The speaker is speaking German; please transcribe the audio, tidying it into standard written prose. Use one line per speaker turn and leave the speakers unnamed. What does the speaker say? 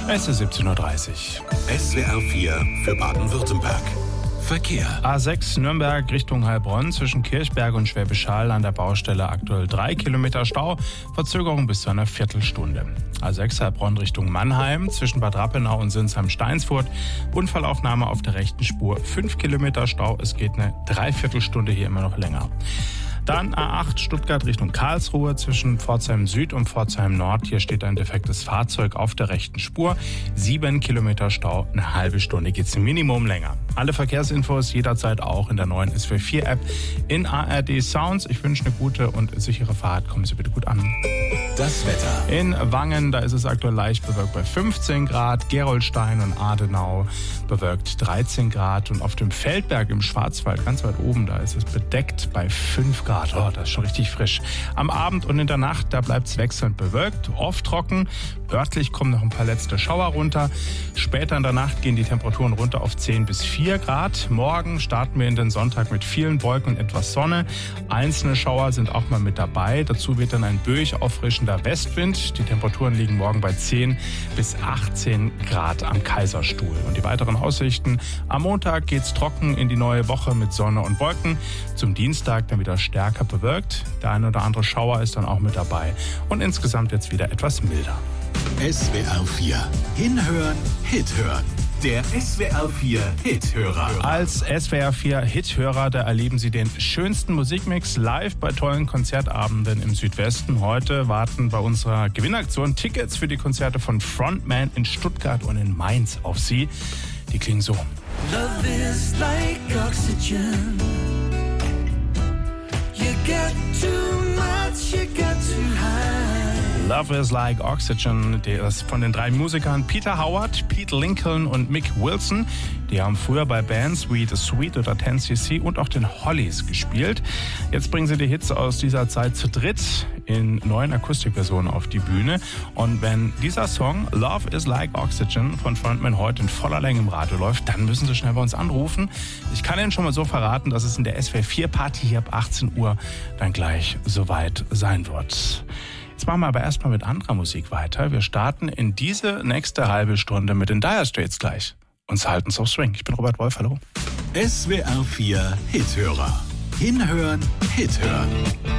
Es ist 17:30 Uhr.
SWR 4 für Baden-Württemberg. Verkehr.
A6 Nürnberg Richtung Heilbronn zwischen Kirchberg und Schwäbisch Hall an der Baustelle aktuell 3 Kilometer Stau, Verzögerung bis zu einer Viertelstunde. A6 Heilbronn Richtung Mannheim zwischen Bad Rappenau und Sinsheim-Steinsfurt, Unfallaufnahme auf der rechten Spur, 5 Kilometer Stau, es geht eine Dreiviertelstunde hier immer noch länger. Dann A8 Stuttgart Richtung Karlsruhe zwischen Pforzheim Süd und Pforzheim Nord. Hier steht ein defektes Fahrzeug auf der rechten Spur. 7 Kilometer Stau, eine halbe Stunde geht's Minimum länger. Alle Verkehrsinfos jederzeit auch in der neuen SWR4-App in ARD Sounds. Ich wünsche eine gute und sichere Fahrt. Kommen Sie bitte gut an.
Das Wetter.
In Wangen, da ist es aktuell leicht bewölkt bei 15 Grad. Gerolstein und Adenau bewölkt 13 Grad. Und auf dem Feldberg im Schwarzwald, ganz weit oben, da ist es bedeckt bei 5 Grad. Oh, das ist schon richtig frisch. Am Abend und in der Nacht, da bleibt es wechselnd bewölkt, oft trocken. Örtlich kommen noch ein paar letzte Schauer runter. Später in der Nacht gehen die Temperaturen runter auf 10 bis 4 Grad. Morgen starten wir in den Sonntag mit vielen Wolken und etwas Sonne. Einzelne Schauer sind auch mal mit dabei. Dazu wird dann ein böig auffrischender Westwind. Die Temperaturen liegen morgen bei 10 bis 18 Grad am Kaiserstuhl. Und die weiteren Aussichten: Am Montag geht's trocken in die neue Woche mit Sonne und Wolken. Zum Dienstag dann wieder stärker bewölkt. Der ein oder andere Schauer ist dann auch mit dabei. Und insgesamt jetzt wieder etwas milder.
SWR 4. Hinhören, Hit hören. Der SWR 4 Hithörer.
Als SWR 4 Hithörer, da erleben Sie den schönsten Musikmix live bei tollen Konzertabenden im Südwesten. Heute warten bei unserer Gewinnaktion Tickets für die Konzerte von Frontman in Stuttgart und in Mainz auf Sie. Die klingen so.
Love is like oxygen. You get too much, you get too high.
Love is like Oxygen, der ist von den 3 Musikern Peter Howard, Pete Lincoln und Mick Wilson. Die haben früher bei Bands wie The Sweet oder 10cc und auch den Hollies gespielt. Jetzt bringen sie die Hits aus dieser Zeit zu dritt in neuen Akustikversionen auf die Bühne. Und wenn dieser Song Love is like Oxygen von Frontman heute in voller Länge im Radio läuft, dann müssen Sie schnell bei uns anrufen. Ich kann Ihnen schon mal so verraten, dass es in der SWR4-Party hier ab 18 Uhr dann gleich soweit sein wird. Jetzt machen wir aber erstmal mit anderer Musik weiter. Wir starten in diese nächste halbe Stunde mit den Dire Straits gleich. Uns halten's auf Swing. Ich bin Robert Wolf, hallo.
SWR 4 Hithörer. Hinhören, Hit hören.